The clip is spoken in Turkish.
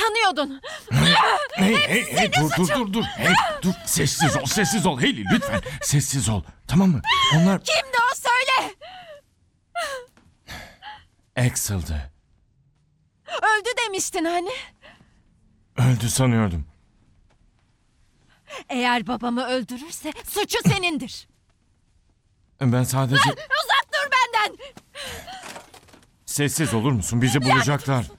sanıyordun? Hey, dur. Hey, dur. Sessiz ol Hayley, lütfen. Sessiz ol. Tamam mı? Onlar Kimdi o, söyle. Axel'dı. Öldü demiştin hani. Öldü sanıyordum. Eğer babamı öldürürse suçu senindir. Ben sadece... Uzak dur benden. Sessiz olur musun? Bizi bulacaklar.